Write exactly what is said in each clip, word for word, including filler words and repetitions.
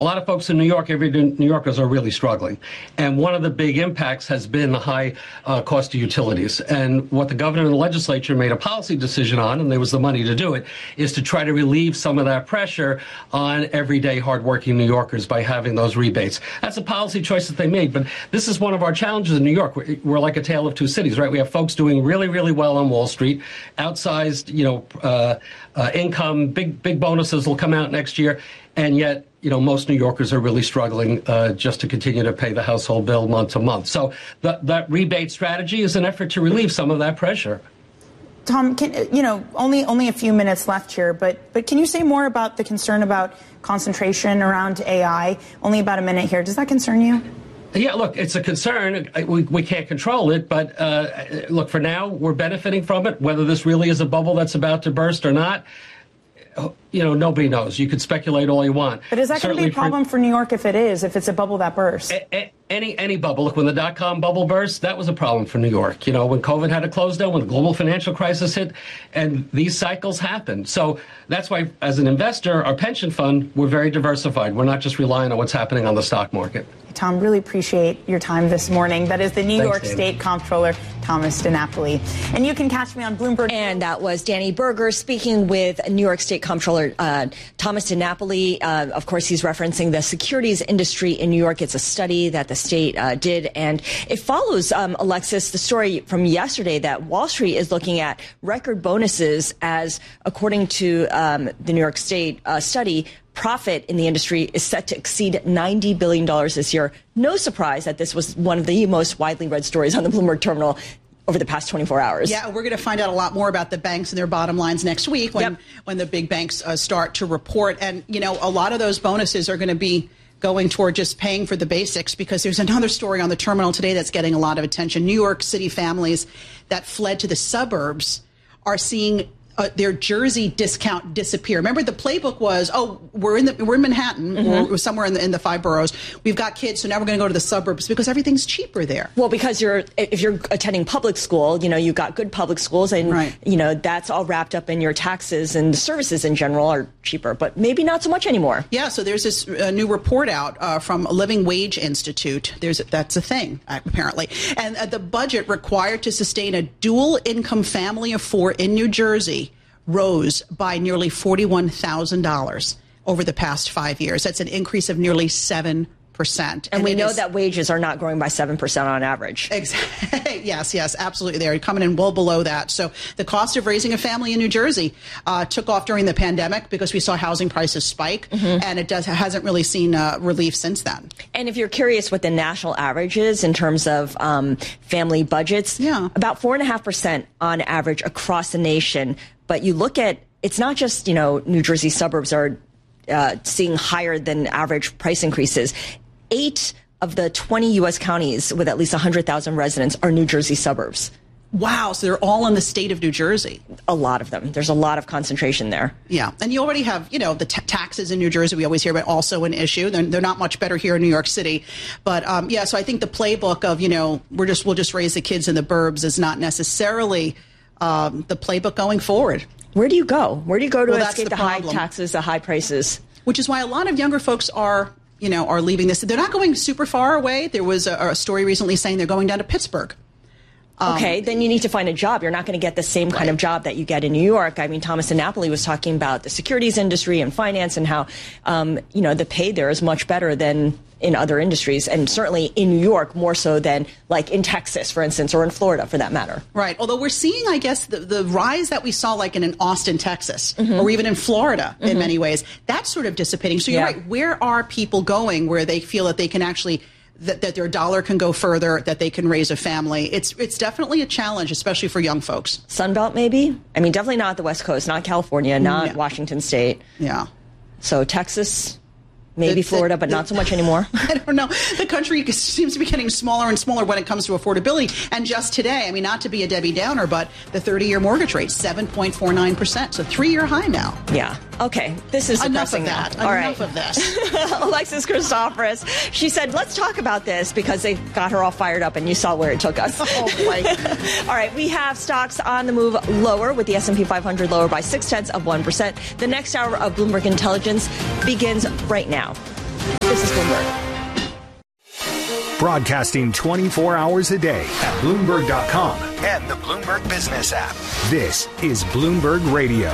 A lot of folks in New York, every New Yorkers are really struggling. And one of the big impacts has been the high uh, cost of utilities. And what the governor and the legislature made a policy decision on, and there was the money to do it, is to try to relieve some of that pressure on everyday hardworking New Yorkers by having those rebates. That's a policy choice that they made. But this is one of our challenges in New York. We're, we're like a tale of two cities, right? We have folks doing really, really well on Wall Street, outsized, you know, uh, uh, income, big, big bonuses will come out next year. And yet, you know, most New Yorkers are really struggling uh, just to continue to pay the household bill month to month. So that, that rebate strategy is an effort to relieve some of that pressure. Tom, can, you know, only only a few minutes left here, but but can you say more about the concern about concentration around A I? Only about a minute here. Does that concern you? Yeah, look, it's a concern. We, we can't control it. But uh, look, for now, we're benefiting from it. Whether this really is a bubble that's about to burst or not, you know, nobody knows. You could speculate all you want. But is that going to be a problem for, for New York if it is, if it's a bubble that bursts? A, a, any any bubble. Look, when the dot-com bubble burst, that was a problem for New York. You know, when COVID had to close down, when the global financial crisis hit, and these cycles happen. So that's why, as an investor, our pension fund, we're very diversified. We're not just relying on what's happening on the stock market. Tom, really appreciate your time this morning. That is the New Thanks, York Danny. State Comptroller, Thomas DiNapoli. And you can catch me on Bloomberg. And that was Danny Berger speaking with New York State Comptroller uh, Thomas DiNapoli. Uh, of course, he's referencing the securities industry in New York. It's a study that the state uh, did, and it follows, um, Alexis, the story from yesterday that Wall Street is looking at record bonuses as, according to um, the New York State uh, study, profit in the industry is set to exceed ninety billion dollars this year. No surprise that this was one of the most widely read stories on the Bloomberg terminal over the past twenty-four hours. Yeah, we're going to find out a lot more about the banks and their bottom lines next week when, yep. when the big banks uh, start to report. And, you know, a lot of those bonuses are going to be going toward just paying for the basics, because there's another story on the terminal today that's getting a lot of attention. New York City families that fled to the suburbs are seeing Uh, their Jersey discount disappear. Remember, the playbook was, oh, we're in the we're in Manhattan, mm-hmm. or somewhere in the in the five boroughs. We've got kids, so now we're going to go to the suburbs because everything's cheaper there. Well, because you're if you're attending public school, you know, you've got good public schools, and right. you know that's all wrapped up in your taxes, and the services in general are cheaper, but maybe not so much anymore. Yeah. So there's this uh, new report out uh, from Living Wage Institute. There's that's a thing apparently, and uh, the budget required to sustain a dual income family of four in New Jersey rose by nearly forty-one thousand dollars over the past five years. That's an increase of nearly seven percent. And, and we know is, that wages are not growing by seven percent on average. Exactly. Yes, yes, absolutely. They're coming in well below that. So the cost of raising a family in New Jersey uh, took off during the pandemic because we saw housing prices spike, mm-hmm. and it does hasn't really seen uh, relief since then. And if you're curious what the national average is in terms of um, family budgets, yeah. about four point five percent on average across the nation. But you look at, it's not just, you know, New Jersey suburbs are uh, seeing higher than average price increases. Eight of the twenty U S counties with at least one hundred thousand residents are New Jersey suburbs. Wow. So they're all in the state of New Jersey. A lot of them. There's a lot of concentration there. Yeah. And you already have, you know, the t- taxes in New Jersey, we always hear about, also an issue. They're, they're not much better here in New York City. But, um, yeah, so I think the playbook of, you know, we're just we'll just raise the kids in the burbs is not necessarily um, the playbook going forward. Where do you go? Where do you go to well, escape the, the high taxes, the high prices? Which is why a lot of younger folks are, you know, are leaving this. They're not going super far away. There was a, a story recently saying they're going down to Pittsburgh. Um, okay, then you need to find a job. You're not going to get the same kind right. of job that you get in New York. I mean, Thomas DiNapoli was talking about the securities industry and finance and how, um, you know, the pay there is much better than in other industries, and certainly in New York more so than like in Texas, for instance, or in Florida for that matter. Right. Although we're seeing, I guess, the, the rise that we saw like in an Austin, Texas, mm-hmm. or even in Florida in mm-hmm. many ways, that's sort of dissipating. So you're yeah. right. Where are people going where they feel that they can actually That, that their dollar can go further, that they can raise a family? It's it's definitely a challenge, especially for young folks. Sunbelt, maybe? I mean, definitely not the West Coast, not California, not yeah. Washington State. Yeah. So Texas, maybe the, Florida, the, but the, not so much anymore. I don't know. The country seems to be getting smaller and smaller when it comes to affordability. And just today, I mean, not to be a Debbie Downer, but the thirty-year mortgage rate, seven point four nine percent. So three-year high now. Yeah. Okay. This is enough of that. Now. All enough right. of this. Alexis Christoforous, she said, let's talk about this because they got her all fired up and you saw where it took us. Oh, boy. All right. We have stocks on the move lower with the S and P five hundred lower by six tenths of one percent. The next hour of Bloomberg Intelligence begins right now. This is Bloomberg. Broadcasting twenty-four hours a day at Bloomberg dot com and the Bloomberg Business app. This is Bloomberg Radio.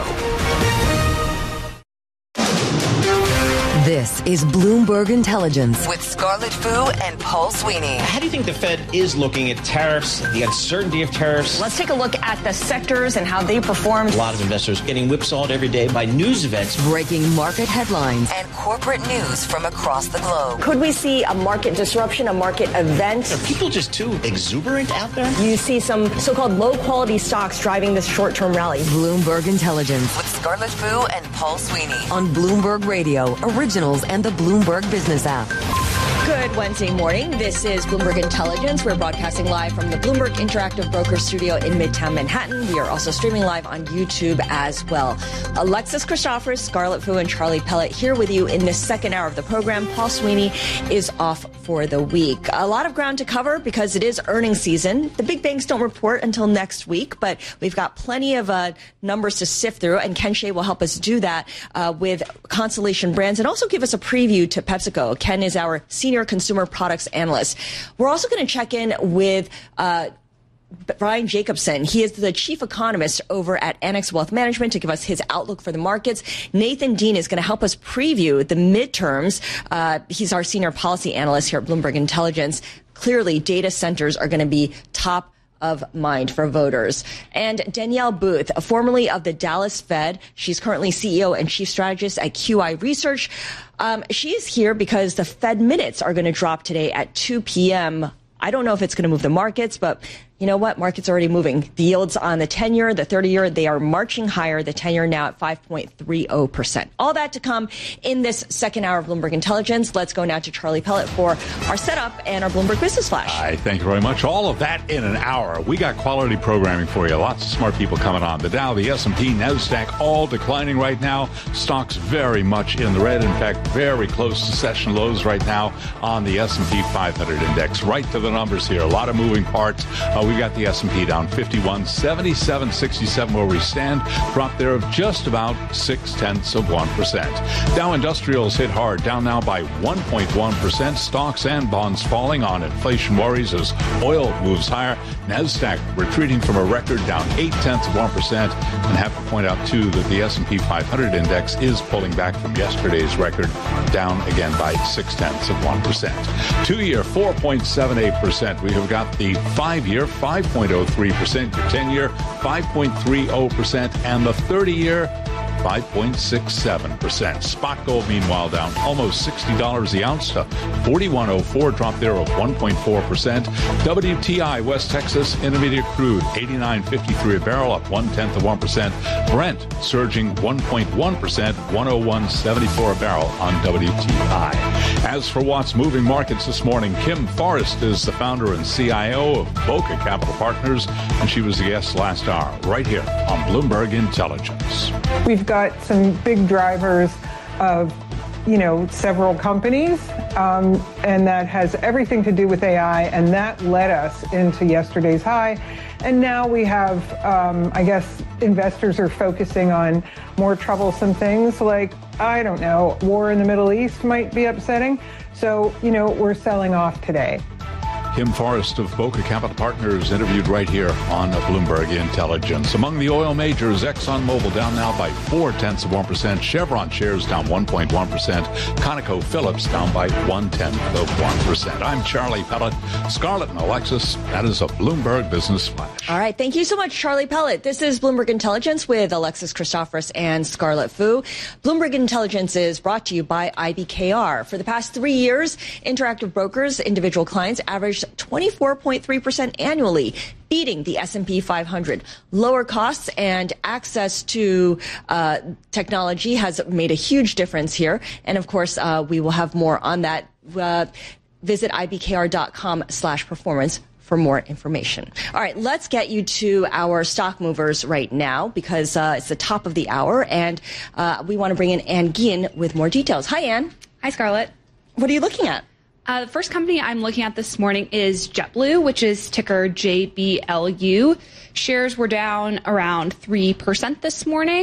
This is Bloomberg Intelligence with Scarlett Fu and Paul Sweeney. How do you think the Fed is looking at tariffs, the uncertainty of tariffs? Let's take a look at the sectors and how they performed. A lot of investors getting whipsawed every day by news events. Breaking market headlines and corporate news from across the globe. Could we see a market disruption, a market event? Are people just too exuberant out there? You see some so-called low-quality stocks driving this short-term rally. Bloomberg Intelligence with Scarlett Fu and Paul Sweeney on Bloomberg Radio, Originals and the Bloomberg Business app. Good Wednesday morning. This is Bloomberg Intelligence. We're broadcasting live from the Bloomberg Interactive Broker Studio in Midtown Manhattan. We are also streaming live on YouTube as well. Alexis Christoforous, Scarlett Fu, and Charlie Pellet here with you in this second hour of the program. Paul Sweeney is off for the week. A lot of ground to cover because it is earnings season. The big banks don't report until next week, but we've got plenty of uh, numbers to sift through, and Ken Shea will help us do that uh, with Constellation Brands and also give us a preview to PepsiCo. Ken is our senior consumer products analyst. We're also going to check in with uh, Brian Jacobson. He is the chief economist over at Annex Wealth Management to give us his outlook for the markets. Nathan Dean is going to help us preview the midterms. Uh, he's our senior policy analyst here at Bloomberg Intelligence. Clearly, data centers are going to be top of mind for voters. And Danielle Booth, formerly of the Dallas Fed, she's currently C E O and chief strategist at Q I Research. Um, she is here because the Fed minutes are going to drop today at two p.m. I don't know if it's going to move the markets, but you know what? Market's already moving. The yields on the ten-year, the thirty-year, they are marching higher. The ten-year now at five point three zero percent. All that to come in this second hour of Bloomberg Intelligence. Let's go now to Charlie Pellet for our setup and our Bloomberg Business Flash. Hi, thank you very much. All of that in an hour. We got quality programming for you. Lots of smart people coming on. The Dow, the S and P, NASDAQ, all declining right now. Stocks very much in the red. In fact, very close to session lows right now on the S and P five hundred index. Right to the numbers here. A lot of moving parts. Uh, we got the S and P down fifty-one, seventy-seven sixty-seven where we stand. Drop there of just about six tenths of one percent. Dow Industrials hit hard, down now by one point one percent. Stocks and bonds falling on inflation worries as oil moves higher. NASDAQ retreating from a record, down eight tenths of one percent. And have to point out, too, that the S and P five hundred index is pulling back from yesterday's record, down again by six tenths of one percent. Two-year, four point seven eight percent. We have got the five-year, five point zero three percent. Your ten-year, five point three zero percent. And the thirty-year, five point six seven percent. Spot gold, meanwhile, down almost sixty dollars the ounce to forty-one oh four, drop there of one point four percent. W T I, West Texas Intermediate Crude, eighty-nine fifty-three a barrel, up one-tenth of one percent. Brent surging one point one percent, one oh one seventy-four a barrel on W T I. As for what's moving markets this morning, Kim Forrest is the founder and C I O of Boca Capital Partners, and she was the guest last hour right here on Bloomberg Intelligence. We've got some big drivers of, you know, several companies, um, and that has everything to do with A I, and that led us into yesterday's high. And now we have, um, I guess, investors are focusing on more troublesome things like, I don't know, war in the Middle East might be upsetting. So, you know, we're selling off today. Kim Forrest of Boca Capital Partners interviewed right here on Bloomberg Intelligence. Among the oil majors, ExxonMobil down now by four tenths of one percent. Chevron shares down one point one percent. ConocoPhillips down by one tenth of one percent. I'm Charlie Pellet. Scarlett and Alexis, that is a Bloomberg Business Flash. All right. Thank you so much, Charlie Pellet. This is Bloomberg Intelligence with Alexis Christoforous and Scarlett Fu. Bloomberg Intelligence is brought to you by I B K R. For the past three years, Interactive Brokers, individual clients averaged twenty-four point three percent annually, beating the S and P five hundred. Lower costs and access to uh, technology has made a huge difference here. And of course, uh, we will have more on that. Uh, visit ibkr.com slash performance for more information. All right, let's get you to our stock movers right now because uh, it's the top of the hour, and uh, we want to bring in Ann Guillen with more details. Hi, Ann. Hi, Scarlett. What are you looking at? Uh, the first company I'm looking at this morning is JetBlue, which is ticker J B L U. Shares were down around three percent this morning.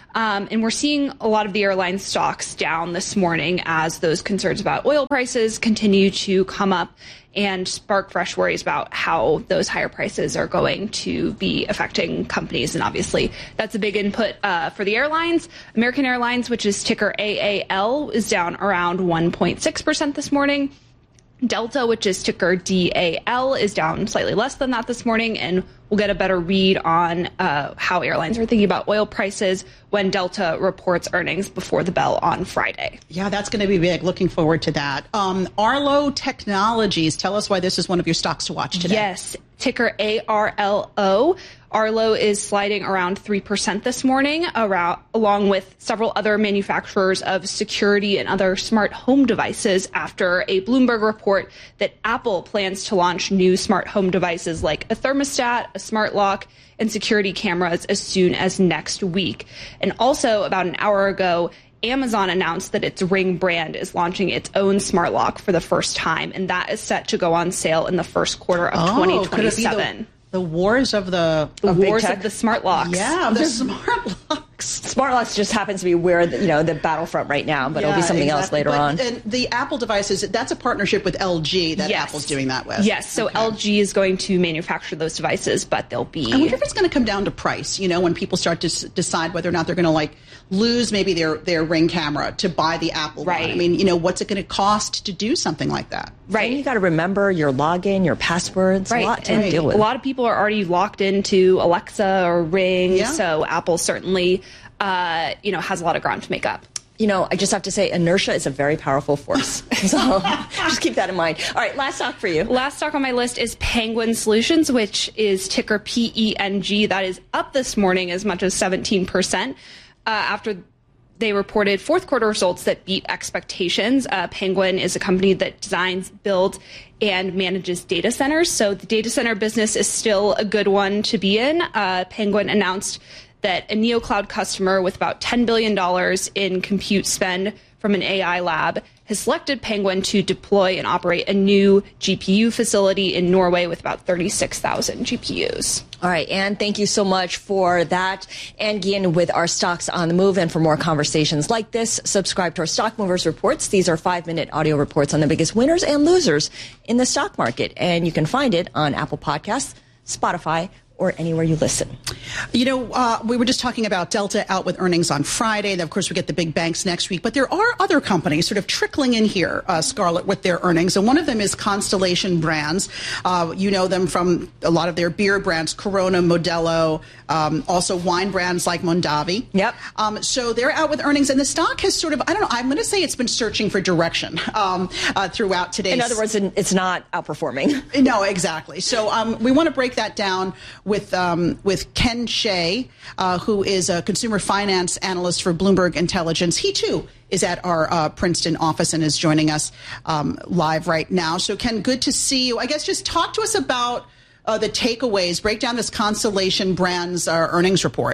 Um, and we're seeing a lot of the airline stocks down this morning as those concerns about oil prices continue to come up and spark fresh worries about how those higher prices are going to be affecting companies. And obviously, that's a big input uh, for the airlines. American Airlines, which is ticker A A L, is down around one point six percent this morning. Delta, which is ticker D A L, is down slightly less than that this morning, and we'll get a better read on uh, how airlines are thinking about oil prices when Delta reports earnings before the bell on Friday. Yeah, that's going to be big. Looking forward to that. Um, Arlo Technologies, tell us why this is one of your stocks to watch today. Yes, ticker A R L O. Arlo is sliding around three percent this morning, around, along with several other manufacturers of security and other smart home devices after a Bloomberg report that Apple plans to launch new smart home devices like a thermostat, a smart lock, and security cameras as soon as next week. And also, about an hour ago, Amazon announced that its Ring brand is launching its own smart lock for the first time, and that is set to go on sale in the first quarter of oh, twenty twenty-seven. Could it be the- The wars of the The of wars big of the smart locks. Yeah, the smart locks. Smart locks just happens to be where the, you know the battlefront right now, but yeah, it'll be something exactly. else later but, on. And the Apple devices, that's a partnership with L G that Yes. Apple's doing that with. Yes, so Okay. L G is going to manufacture those devices, but they'll be. I wonder if it's going to come down to price, you know, when people start to s- decide whether or not they're going to like lose maybe their, their Ring camera to buy the Apple Right. one. I mean, you know, what's it going to cost to do something like that? Right. And you got to remember your login, your passwords, Right. a lot to And deal with. A lot of people are already locked into Alexa or Ring, Yeah. so Apple certainly, uh, you know, has a lot of ground to make up. You know, I just have to say, inertia is a very powerful force. So just keep that in mind. All right, last stock for you. Last stock on my list is Penguin Solutions, which is ticker P E N G. That is up this morning as much as seventeen percent uh, after they reported fourth quarter results that beat expectations. Uh, Penguin is a company that designs, builds, and manages data centers. So the data center business is still a good one to be in. Uh, Penguin announced that a NeoCloud customer with about ten billion dollars in compute spend from an A I lab has selected Penguin to deploy and operate a new G P U facility in Norway with about thirty-six thousand G P Us. All right, Ann, thank you so much for that. Ann Guillen with our Stocks on the Move. And for more conversations like this, subscribe to our Stock Movers Reports. These are five-minute audio reports on the biggest winners and losers in the stock market. And you can find it on Apple Podcasts, Spotify, or anywhere you listen. You know, uh, we were just talking about Delta out with earnings on Friday. And of course, we get the big banks next week. But there are other companies sort of trickling in here, uh, Scarlett, with their earnings. And one of them is Constellation Brands. Uh, you know them from a lot of their beer brands, Corona, Modelo, um, also wine brands like Mondavi. Yep. Um, so they're out with earnings. And the stock has sort of, I don't know, I'm going to say it's been searching for direction um, uh, throughout today. In other words, it's not outperforming. No, exactly. So um, we want to break that down with um, with Ken Shea, uh, who is a consumer finance analyst for Bloomberg Intelligence. He, too, is at our uh, Princeton office and is joining us um, live right now. So, Ken, good to see you. I guess just talk to us about uh, the takeaways. Break down this Constellation Brands uh, earnings report.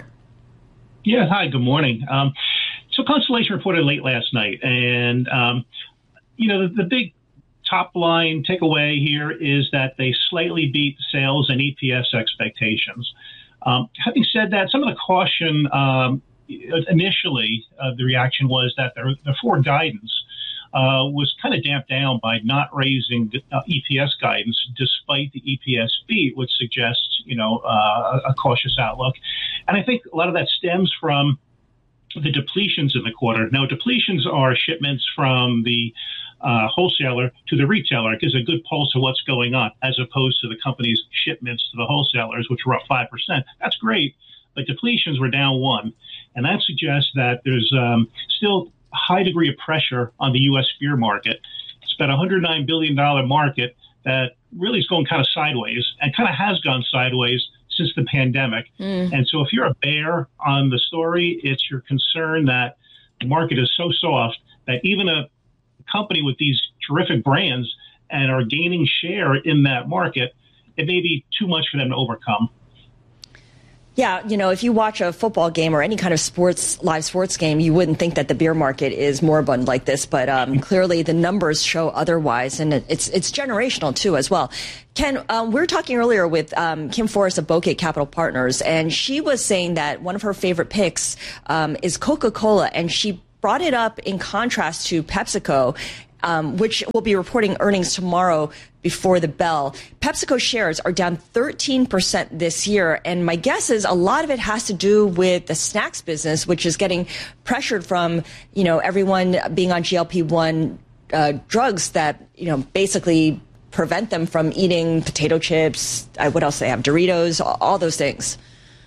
Yeah, hi, good morning. Um, so Constellation reported late last night, and, um, you know, the, the big top line takeaway here is that they slightly beat sales and E P S expectations. Um, having said that, some of the caution um, initially, uh, the reaction was that their, their forward guidance uh, was kind of damped down by not raising uh, E P S guidance, despite the E P S beat, which suggests, you know, uh, a cautious outlook. And I think a lot of that stems from the depletions in the quarter. Now, depletions are shipments from the uh, wholesaler to the retailer. It gives a good pulse of what's going on, as opposed to the company's shipments to the wholesalers, which were up five percent. That's great, but depletions were down one. And that suggests that there's um, still a high degree of pressure on the U S beer market. It's about a one hundred nine billion dollars market that really is going kind of sideways and kind of has gone sideways since the pandemic. Mm. And so if you're a bear on the story, it's your concern that the market is so soft that even a company with these terrific brands and are gaining share in that market, it may be too much for them to overcome. Yeah, you know, if you watch a football game or any kind of sports, live sports game, you wouldn't think that the beer market is moribund like this, but um, clearly the numbers show otherwise, and it, it's it's generational too as well. Ken, um, we were talking earlier with um, Kim Forrest of Bogate Capital Partners, and she was saying that one of her favorite picks um, is Coca-Cola, and she brought it up in contrast to PepsiCo, um, which will be reporting earnings tomorrow before the bell. PepsiCo shares are down thirteen percent this year, and my guess is a lot of it has to do with the snacks business, which is getting pressured from, you know, everyone being on G L P one uh, drugs that, you know, basically prevent them from eating potato chips. Uh, what else they have? Doritos, all, all those things.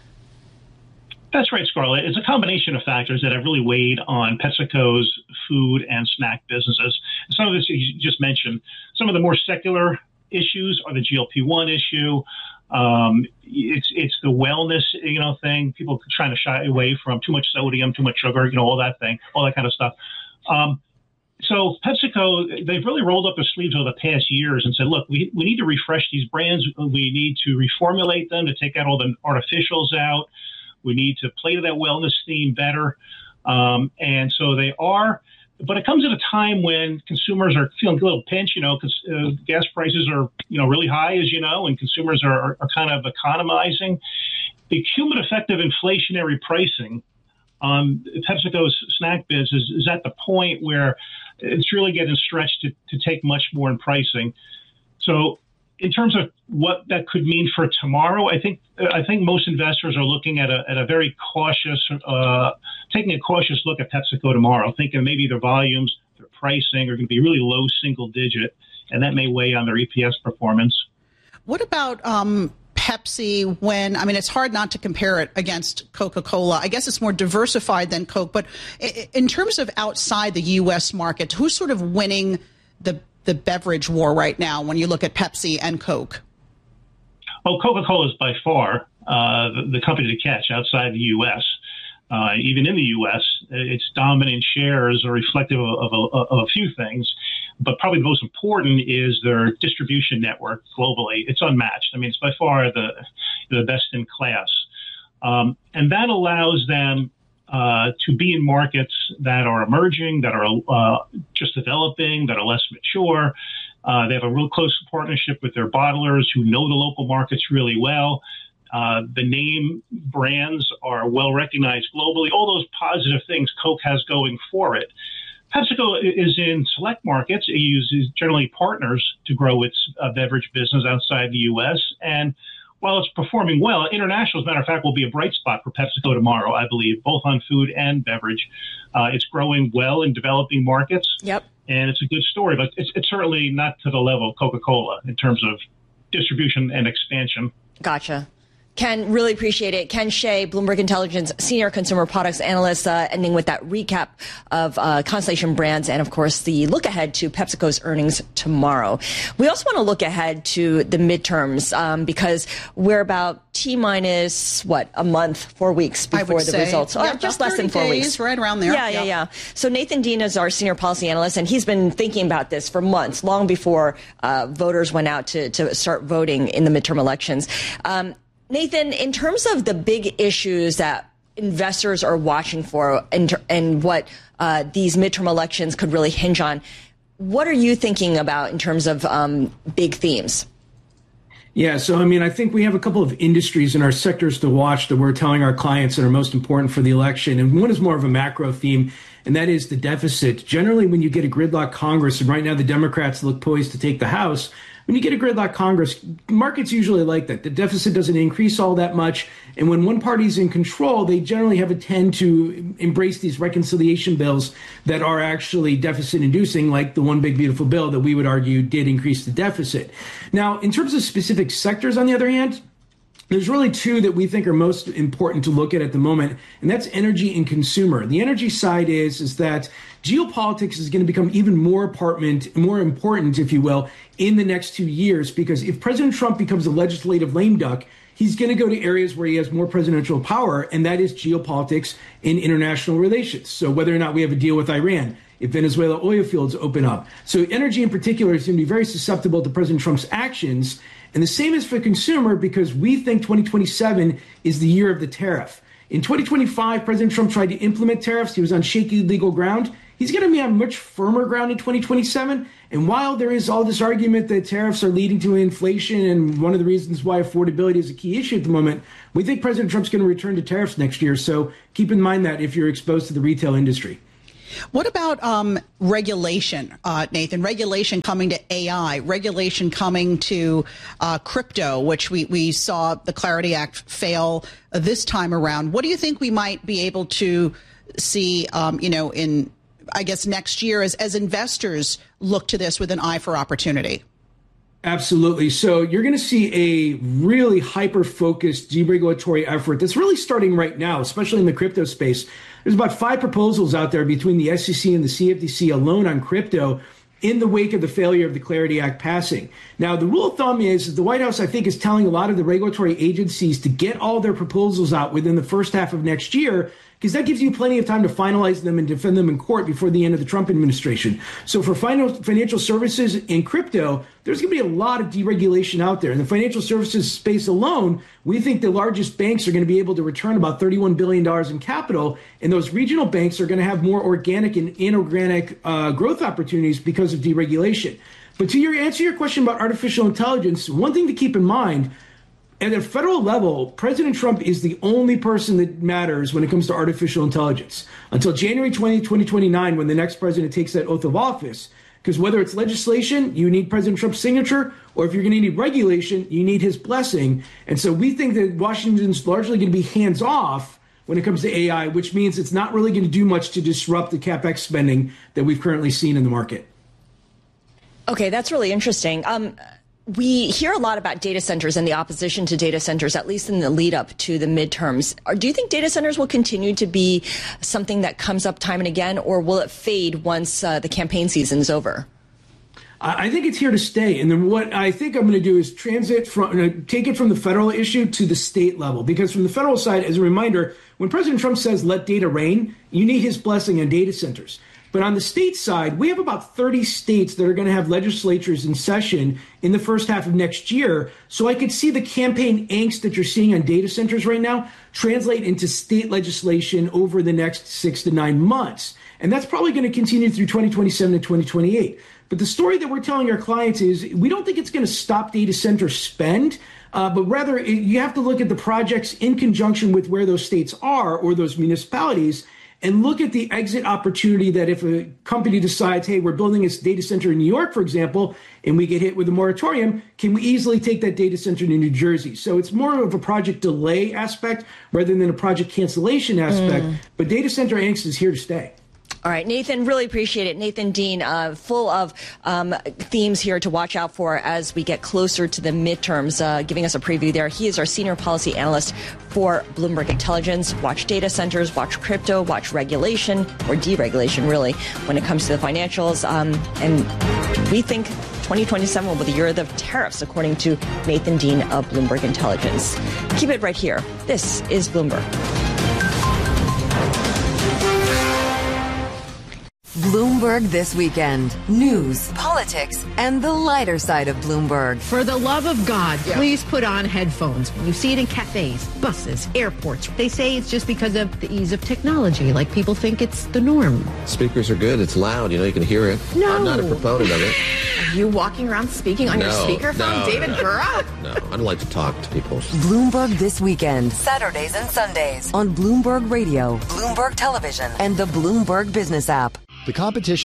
That's right, Scarlett. It's a combination of factors that have really weighed on PepsiCo's food and snack businesses. Some of this you just mentioned. Some of the more secular issues are the G L P one issue. Um, it's it's the wellness, you know, thing. People trying to shy away from too much sodium, too much sugar, you know, all that thing, all that kind of stuff. Um, so PepsiCo, they've really rolled up their sleeves over the past years and said, look, we we need to refresh these brands. We need to reformulate them to take out all the artificials out. We need to play to that wellness theme better. Um, and so they are, but it comes at a time when consumers are feeling a little pinch, you know, because uh, gas prices are, you know, really high, as you know, and consumers are, are kind of economizing. The cumulative effect of inflationary pricing on PepsiCo's snack biz is, is at the point where it's really getting stretched to, to take much more in pricing. So in terms of what that could mean for tomorrow, I think I think most investors are looking at a at a very cautious, uh, taking a cautious look at PepsiCo tomorrow, thinking maybe their volumes, their pricing are going to be really low single digit, and that may weigh on their E P S performance. What about um, Pepsi? When I mean, it's hard not to compare it against Coca-Cola. I guess it's more diversified than Coke, but in terms of outside the U S market, who's sort of winning the the beverage war right now when you look at Pepsi and Coke? Oh, Coca-Cola is by far uh, the, the company to catch outside the U S. Uh, even in the U S, its dominant shares are reflective of, of, of, of a few things, but probably the most important is their distribution network globally. It's unmatched. I mean, it's by far the, the best in class. Um, and that allows them Uh, to be in markets that are emerging, that are uh, just developing, that are less mature. Uh, they have a real close partnership with their bottlers who know the local markets really well. Uh, the name brands are well recognized globally. All those positive things Coke has going for it. PepsiCo is in select markets. It uses generally partners to grow its uh, beverage business outside the U S. And while it's performing well, international, as a matter of fact, will be a bright spot for PepsiCo tomorrow, I believe, both on food and beverage. Uh, it's growing well in developing markets. Yep. And it's a good story, but it's, it's certainly not to the level of Coca-Cola in terms of distribution and expansion. Gotcha. Ken, really appreciate it. Ken Shea, Bloomberg Intelligence Senior Consumer Products Analyst, uh, ending with that recap of uh, Constellation Brands and, of course, the look ahead to PepsiCo's earnings tomorrow. We also want to look ahead to the midterms um, because we're about T-minus, what, a month, four weeks before the say, results. Yeah, uh, just less than four days, weeks. Right around there. Yeah, yeah, yeah, yeah. So Nathan Dean is our Senior Policy Analyst, and he's been thinking about this for months, long before uh, voters went out to, to start voting in the midterm elections. Um, Nathan, in terms of the big issues that investors are watching for and, and what uh, these midterm elections could really hinge on, what are you thinking about in terms of um, big themes? Yeah, so I mean, I think we have a couple of industries in our sectors to watch that we're telling our clients that are most important for the election. And one is more of a macro theme, and that is the deficit. Generally, when you get a gridlock Congress, and right now the Democrats look poised to take the House, when you get a gridlock Congress, markets usually like that. The deficit doesn't increase all that much. And when one party's in control, they generally have a tend to embrace these reconciliation bills that are actually deficit inducing, like the One Big Beautiful Bill that we would argue did increase the deficit. Now, in terms of specific sectors, on the other hand, there's really two that we think are most important to look at at the moment, and that's energy and consumer. The energy side is, is that geopolitics is going to become even more apartment, more important, if you will, in the next two years, because if President Trump becomes a legislative lame duck, he's going to go to areas where he has more presidential power, and that is geopolitics and international relations. So whether or not we have a deal with Iran, if Venezuela oil fields open up. So energy in particular is going to be very susceptible to President Trump's actions. And the same is for consumer, because we think twenty twenty-seven is the year of the tariff. In twenty twenty-five, President Trump tried to implement tariffs. He was on shaky legal ground. He's going to be on much firmer ground in twenty twenty-seven. And while there is all this argument that tariffs are leading to inflation and one of the reasons why affordability is a key issue at the moment, we think President Trump's going to return to tariffs next year. So keep in mind that if you're exposed to the retail industry. What about um, regulation, uh, Nathan? Regulation coming to A I, regulation coming to uh, crypto, which we, we saw the Clarity Act fail uh, this time around. What do you think we might be able to see, um, you know, in, I guess, next year as, as investors look to this with an eye for opportunity? Absolutely. So you're going to see a really hyper-focused deregulatory effort that's really starting right now, especially in the crypto space. There's about five proposals out there between the S E C and the C F T C alone on crypto in the wake of the failure of the Clarity Act passing. Now, the rule of thumb is the White House, I think, is telling a lot of the regulatory agencies to get all their proposals out within the first half of next year, because that gives you plenty of time to finalize them and defend them in court before the end of the Trump administration. So for financial services and crypto, there's going to be a lot of deregulation out there. In the financial services space alone, we think the largest banks are going to be able to return about thirty-one billion dollars in capital, and those regional banks are going to have more organic and inorganic uh, growth opportunities because of deregulation. But to your answer your question about artificial intelligence, one thing to keep in mind, at a federal level, President Trump is the only person that matters when it comes to artificial intelligence until January twentieth, twenty twenty-nine, when the next president takes that oath of office. Because whether it's legislation, you need President Trump's signature, or if you're going to need regulation, you need his blessing. And so we think that Washington's largely going to be hands off when it comes to A I, which means it's not really going to do much to disrupt the CapEx spending that we've currently seen in the market. Okay, that's really interesting. Um, We hear a lot about data centers and the opposition to data centers, at least in the lead up to the midterms. Do you think data centers will continue to be something that comes up time and again, or will it fade once uh, the campaign season is over? I think it's here to stay. And then what I think I'm going to do is transit from, uh, take it from the federal issue to the state level. Because from the federal side, as a reminder, when President Trump says, let data reign, you need his blessing on data centers. But on the state side, we have about thirty states that are going to have legislatures in session in the first half of next year. So I could see the campaign angst that you're seeing on data centers right now translate into state legislation over the next six to nine months. And that's probably going to continue through twenty twenty-seven and twenty twenty-eight. But the story that we're telling our clients is we don't think it's going to stop data center spend, uh, but rather you have to look at the projects in conjunction with where those states are or those municipalities, and look at the exit opportunity that if a company decides, hey, we're building this data center in New York, for example, and we get hit with a moratorium, can we easily take that data center to New Jersey? So it's more of a project delay aspect rather than a project cancellation aspect. Mm. But data center angst is here to stay. All right, Nathan, really appreciate it. Nathan Dean, uh, full of um, themes here to watch out for as we get closer to the midterms, uh, giving us a preview there. He is our senior policy analyst for Bloomberg Intelligence. Watch data centers, watch crypto, watch regulation, or deregulation, really, when it comes to the financials. Um, and we think twenty twenty-seven will be the year of the tariffs, according to Nathan Dean of Bloomberg Intelligence. Keep it right here. This is Bloomberg. Bloomberg This Weekend. News, politics, and the lighter side of Bloomberg. For the love of God, yeah. please put on headphones. You see it in cafes, buses, airports. They say it's just because of the ease of technology. Like people think it's the norm. Speakers are good. It's loud. You know, you can hear it. No. I'm not a proponent of it. Are you walking around speaking on no, your speakerphone, no, David no, Gura? No, I don't like to talk to people. Bloomberg This Weekend. Saturdays and Sundays on Bloomberg Radio, Bloomberg Television, and the Bloomberg Business app. The competition